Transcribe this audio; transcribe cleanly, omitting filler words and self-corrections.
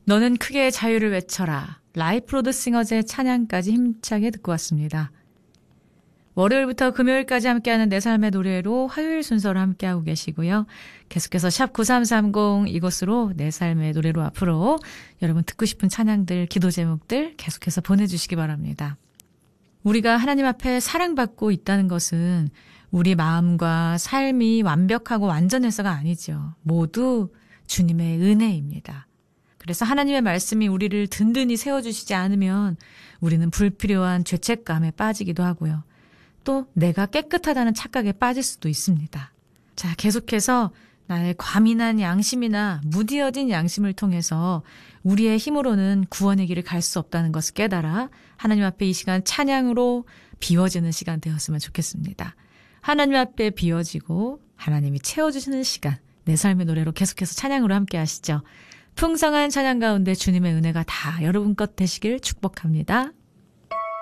너는 크게 자유를 외쳐라. 라이프 로드 싱어즈의 찬양까지 힘차게 듣고 왔습니다. 월요일부터 금요일까지 함께하는 내 삶의 노래로 화요일 순서로 함께하고 계시고요. 계속해서 샵 9330 이곳으로 내 삶의 노래로 앞으로 여러분 듣고 싶은 찬양들, 기도 제목들 계속해서 보내주시기 바랍니다. 우리가 하나님 앞에 사랑받고 있다는 것은 우리 마음과 삶이 완벽하고 완전해서가 아니죠. 모두 주님의 은혜입니다. 그래서 하나님의 말씀이 우리를 든든히 세워주시지 않으면 우리는 불필요한 죄책감에 빠지기도 하고요. 또 내가 깨끗하다는 착각에 빠질 수도 있습니다. 자, 계속해서 나의 과민한 양심이나 무디어진 양심을 통해서 우리의 힘으로는 구원의 길을 갈 수 없다는 것을 깨달아 하나님 앞에 이 시간 찬양으로 비워지는 시간 되었으면 좋겠습니다. 하나님 앞에 비워지고 하나님이 채워주시는 시간, 내 삶의 노래로 계속해서 찬양으로 함께 하시죠. 풍성한 찬양 가운데 주님의 은혜가 다 여러분 것 되시길 축복합니다.